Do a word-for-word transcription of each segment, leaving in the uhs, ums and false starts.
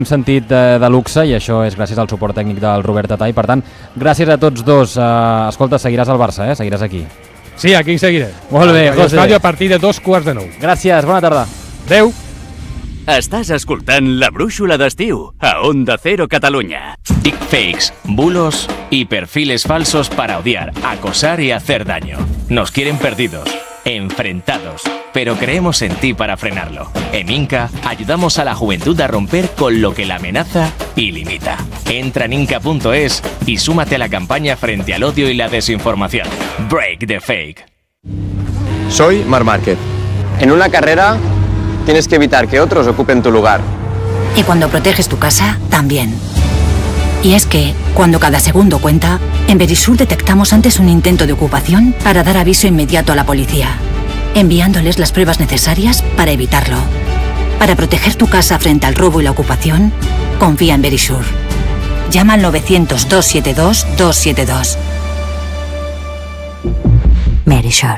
Un sentit de, de luxe, i això és gràcies al suport tècnic del Robert Tatay. Per tant, gràcies a tots dos. Uh, escolta, seguiràs al Barça, eh? Seguiràs aquí. Sí, aquí seguiré. Molt bé, José. A partir de dos quarts de nou. Gràcies, bona tarda. Adéu. Estàs escoltant La Brúixola d'Estiu a Onda Cero Catalunya. Deepfakes, bulos y perfiles falsos para odiar, acosar y hacer daño. Nos quieren perdidos, enfrentados, pero creemos en ti para frenarlo. En Inca ayudamos a la juventud a romper con lo que la amenaza y limita. Entra en inca punto es y súmate a la campaña frente al odio y la desinformación. Break the fake. Soy Marc Márquez. En una carrera tienes que evitar que otros ocupen tu lugar. Y cuando proteges tu casa, también. Y es que, cuando cada segundo cuenta, en Verisur detectamos antes un intento de ocupación para dar aviso inmediato a la policía, enviándoles las pruebas necesarias para evitarlo. Para proteger tu casa frente al robo y la ocupación, confía en Verisur. Llama al novecientos, dos siete dos, dos siete dos. Verisur.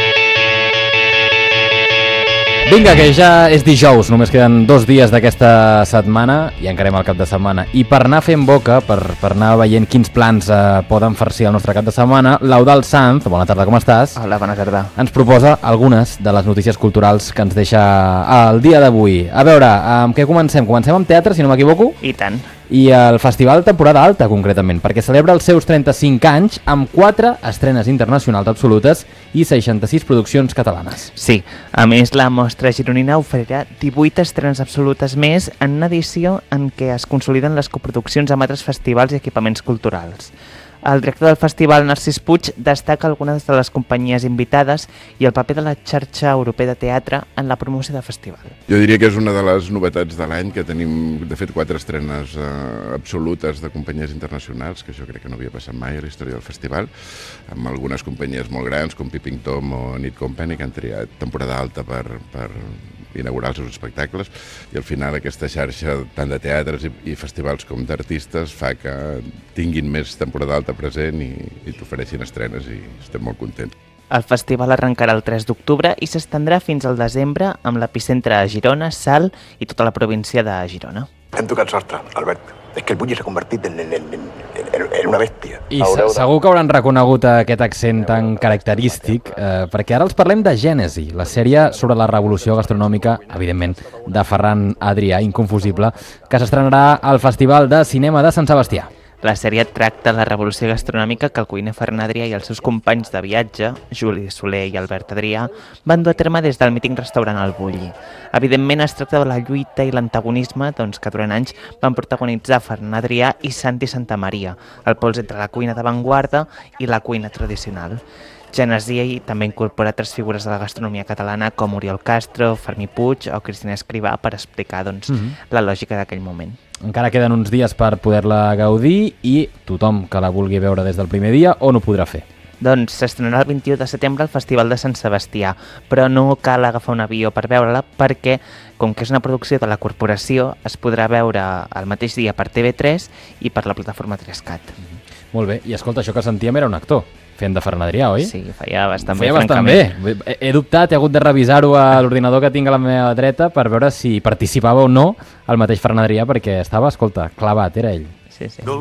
Vinga, que ja és dijous, només queden dos dies d'aquesta setmana i encarem el cap de setmana. I per anar fent boca, per, per anar veient quins plans eh, poden farcir el nostre cap de setmana, l'Eudald Sanz, bona tarda, com estàs? Hola, bona tarda. Ens proposa algunes de les notícies culturals que ens deixa el dia d'avui. A veure, amb què comencem? Comencem amb teatre, si no m'equivoco? I tant. I el Festival Temporada Alta, concretament, perquè celebra els seus trenta-cinc anys amb quatre estrenes internacionals absolutes i seixanta-sis produccions catalanes. Sí, a més, la mostra gironina oferirà divuit estrenes absolutes més en una edició en què es consoliden les coproduccions amb altres festivals i equipaments culturals. El director del festival, Narcís Puig, destaca algunes de les companyies invitades i el paper de la xarxa europea de teatre en la promoció del festival. Jo diria que és una de les novetats de l'any, que tenim, de fet, quatre estrenes eh, absolutes de companyies internacionals, que això crec que no havia passat mai a la història del festival, amb algunes companyies molt grans, com Peeping Tom o Need Company, que han triat temporada alta per, per inaugurar els seus espectacles, i al final aquesta xarxa tant de teatres i, i festivals com d'artistes fa que tinguin més temporada alta present i, i t'ofereixin estrenes, i estem molt contents. El festival arrencarà el tres d'octubre i s'estendrà fins al desembre amb l'epicentre a Girona, Salt i tota la província de Girona. Hem tocat sostre, Albert. És que el Bulli s'ha convertit en, en, en, en, en una bèstia. I se, segur que hauran reconegut aquest accent tan característic, eh, perquè ara els parlem de Gènesi, la sèrie sobre la revolució gastronòmica, evidentment, de Ferran Adrià, inconfusible, que s'estrenarà al Festival de Cinema de Sant Sebastià. La sèrie tracta la revolució gastronòmica que el cuiner Ferran Adrià i els seus companys de viatge, Juli Soler i Albert Adrià, van dur a terme des del mític restaurant El Bulli. Evidentment es tracta de la lluita i l'antagonisme doncs, que durant anys van protagonitzar Ferran Adrià i Santi Santamaria, el pols entre la cuina d'avantguarda i la cuina tradicional. Gènesi també incorpora tres figures de la gastronomia catalana com Oriol Castro, Fermí Puig o Cristina Escrivà per explicar doncs, mm-hmm. la lògica d'aquell moment. Encara queden uns dies per poder-la gaudir i tothom que la vulgui veure des del primer dia on ho podrà fer. Doncs s'estrenarà el vint-i-u de setembre al Festival de Sant Sebastià, però no cal agafar un avió per veure-la perquè, com que és una producció de la corporació, es podrà veure el mateix dia per T V tres i per la plataforma tres cat. Mm-hmm. Molt bé, i escolta, això que sentíem era un actor fent de Ferran Adrià, oi? Sí, feia bastant feia bé, bastant bé. He, he dubtat, he hagut de revisar-ho a l'ordinador que tinc a la meva dreta per veure si participava o no el mateix Ferran Adrià, perquè estava, escolta, clavat, era ell. Sí, sí.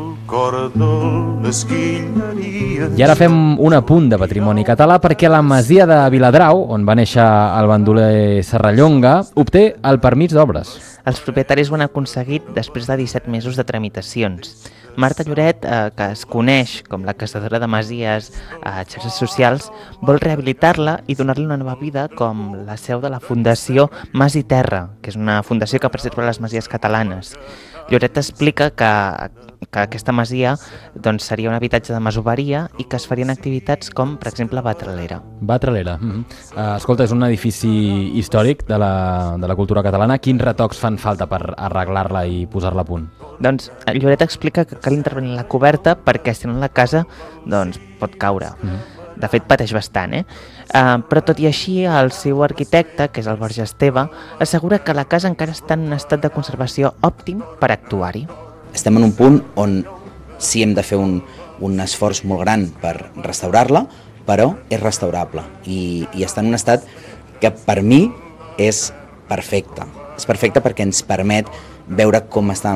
I ara fem un apunt de patrimoni català perquè la masia de Viladrau, on va néixer el bandoler Serrallonga, obté el permís d'obres. Els propietaris ho han aconseguit després de disset mesos de tramitacions. Marta Lloret, eh, que es coneix com la caçadora de masies a xarxes socials, vol rehabilitar-la i donar-li una nova vida com la seu de la Fundació Mas i Terra, que és una fundació que preserva les masies catalanes. Lloret explica que, que aquesta masia doncs, seria un habitatge de masoveria i que es farien activitats com, per exemple, Batralera. Batralera. Mm-hmm. uh, escolta, és un edifici històric de la, de la cultura catalana. Quins retocs fan falta per arreglar-la i posar-la a punt? Doncs Lloret explica que cal intervenir la coberta perquè si no la casa doncs, pot caure. Mm-hmm. De fet, pateix bastant, eh? Uh, però tot i així, el seu arquitecte, que és el Borja Esteve, assegura que la casa encara està en un estat de conservació òptim per actuar-hi. Estem en un punt on sí hem de fer un, un esforç molt gran per restaurar-la, però és restaurable i, i està en un estat que per mi és perfecte. És perfecte perquè ens permet veure com està